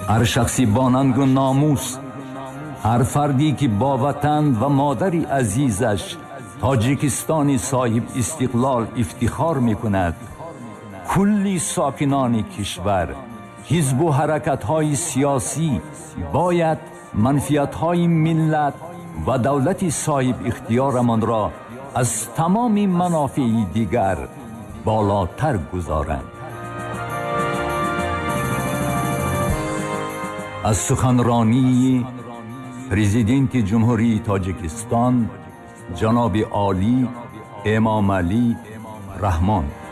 هر شخصی با ننگ و ناموس، هر فردی که با وطن و مادری عزیزش تاجیکستانی صاحب استقلال افتخار می کند، کلی ساکنان کشور، حزب و حرکت‌های سیاسی باید منفعت‌های ملت و دولت صاحب اختیارمان را از تمام منافع دیگر بالاتر گذارند. از سخنرانی پرزیدنت جمهوری تاجیکستان جناب عالی امام علی رحمان.